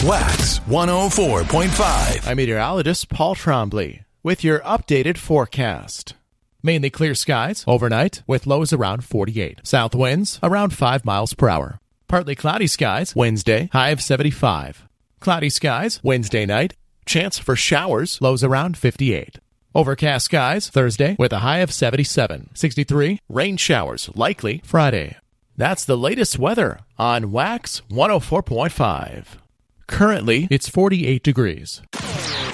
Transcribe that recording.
Wax 104.5. I'm meteorologist Paul Trombley with your updated forecast. Mainly clear skies overnight with lows around 48. South winds around 5 miles per hour. Partly cloudy skies Wednesday, high of 75. Cloudy skies Wednesday night. Chance for showers, lows around 58. Overcast skies Thursday with a high of 77. 63, rain showers likely Friday. That's the latest weather on Wax 104.5. Currently, it's 48 degrees.